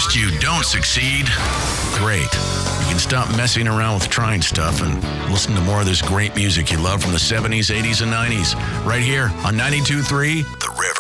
first you don't succeed, great. You can stop messing around with trying stuff and listen to more of this great music you love from the 70s, 80s, and 90s right here on 92.3 The River.